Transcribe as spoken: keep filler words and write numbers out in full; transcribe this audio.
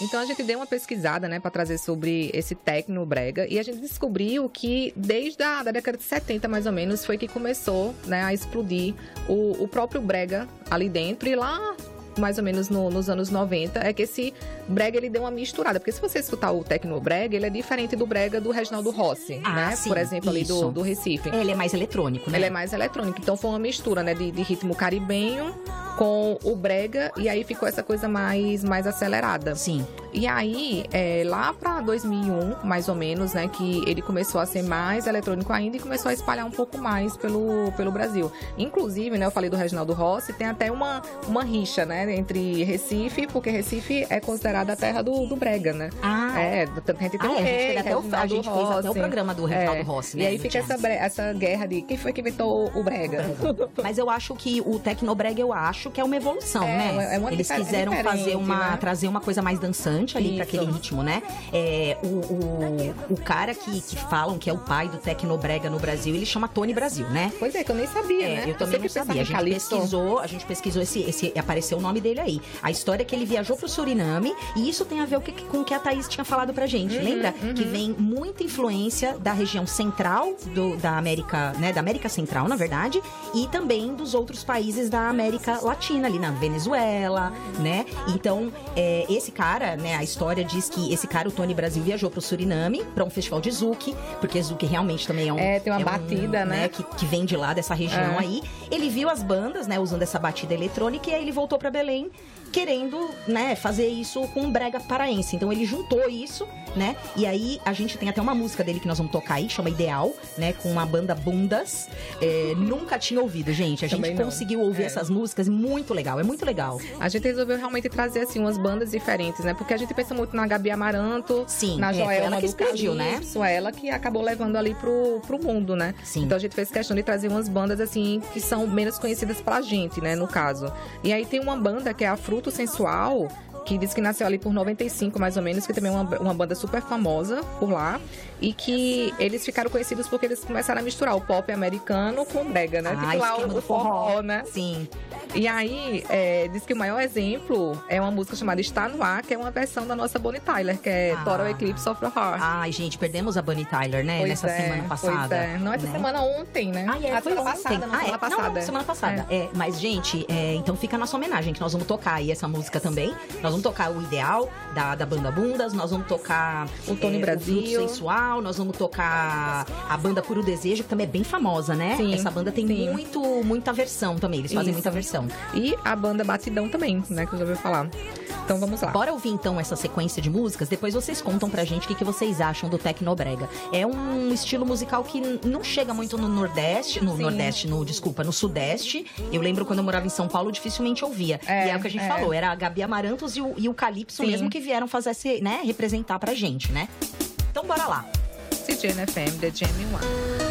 Então a gente deu uma pesquisada, né, para trazer sobre esse techno brega e a gente descobriu que desde a da década de setenta, mais ou menos, foi que começou, né, a explodir o, o próprio brega ali dentro e lá mais ou menos no, nos anos noventa, é que esse brega ele deu uma misturada, porque se você escutar o techno brega, ele é diferente do brega do Reginaldo Rossi, ah, né? Sim, por exemplo, ali do, do Recife. Ele é mais eletrônico, né? Ele é mais eletrônico, então foi uma mistura, né, de, de ritmo caribenho com o brega, e aí ficou essa coisa mais, mais acelerada. Sim. E aí, é, lá pra dois mil e um, mais ou menos, né, que ele começou a ser mais eletrônico ainda e começou a espalhar um pouco mais pelo, pelo Brasil. Inclusive, né, eu falei do Reginaldo Rossi, tem até uma, uma rixa, né, entre Recife, porque Recife é considerada a terra do, do brega, né? Ah, é. Tanto que a gente tem ah, um é, rei, a gente, até o, a gente fez até o programa do Reginaldo é, Rossi, né? E aí fica essa, bre- essa guerra de quem foi que inventou o brega. Mas eu acho que o Tecnobrega, eu acho que é uma evolução, é, né? É uma Eles difer- quiseram é fazer uma, né? trazer uma coisa mais dançante ali para aquele ritmo, né? É, o, o, o cara que, que falam que é o pai do Tecnobrega no Brasil, ele chama Tony Brasil, né? Pois é, que eu nem sabia, é, né? Eu também não sabia. A gente pesquisou, a gente pesquisou esse, esse, apareceu o nome dele aí. A história é que ele viajou pro Suriname, e isso tem a ver com o que a Thaís tinha falado pra gente. Uhum, Lembra? Uhum. Que vem muita influência da região central do, da América, né? Da América Central, na verdade, e também dos outros países da América Latina, ali na Venezuela, né? Então, é, esse cara, né? A história diz que esse cara, o Tony Brasil, viajou pro Suriname, pra um festival de zouk, porque zouk realmente também é um... É, tem uma é um, batida, né? né? Que, que vem de lá, dessa região é. aí. Ele viu as bandas, né? Usando essa batida eletrônica, e aí ele voltou pra Belém, querendo, né, fazer isso com um brega paraense. Então ele juntou isso, né? E aí a gente tem até uma música dele que nós vamos tocar aí, chama Ideal, né? Com uma banda Bundas. É, nunca tinha ouvido, gente. A gente Também não. conseguiu ouvir é. essas músicas, muito legal, é muito legal. A gente resolveu realmente trazer, assim, umas bandas diferentes, né? Porque a gente pensa muito na Gabi Amaranto, Sim, na é, Joelma foi ela que do explodiu, né? Calypso, ela que acabou levando ali pro, pro mundo, né? Sim. Então a gente fez questão de trazer umas bandas, assim, que são menos conhecidas pra gente, né? No caso. E aí tem uma banda que é a Fruto Sensual, que diz que nasceu ali por noventa e cinco, mais ou menos, que também é uma, uma banda super famosa por lá, e que eles ficaram conhecidos porque eles começaram a misturar o pop americano com o brega, né? Ah, tipo lá esquema o, do o forró, forró, né? Sim. E aí, é, diz que o maior exemplo é uma música chamada Está No Ar, que é uma versão da nossa Bonnie Tyler, que é Ah. Total Eclipse of the Heart. Ai, gente, perdemos a Bonnie Tyler, né? Pois Nessa é, semana passada. Pois é. Não, essa né? semana ontem, né? Ah, é, a foi semana ontem. passada, não, ah, semana é. passada. Não, não, semana passada. É. É, mas, gente, é, então fica a nossa homenagem, que nós vamos tocar aí essa música também. Nós vamos tocar o Ideal, da, da banda Bundas, nós vamos tocar o Tony é, Brasil, o Fruto Sensual, nós vamos tocar a banda Puro Desejo, que também é bem famosa, né? Sim, essa banda tem sim. muito, muita versão também, eles fazem Isso. muita versão. E a banda Batidão também, né? Que eu já ouvi falar. Então vamos lá. Bora ouvir então essa sequência de músicas, depois vocês contam pra gente o que, que vocês acham do Tecnobrega. É um estilo musical que n- não chega muito no Nordeste, no Sim. Nordeste, no, desculpa, no Sudeste. Eu lembro quando eu morava em São Paulo, dificilmente ouvia. É, e é o que a gente é. falou, era a Gabi Amarantos e o, e o Calypso Sim. mesmo que vieram fazer esse, né, representar pra gente, né? Então bora lá. C J N F M, The Jamie One.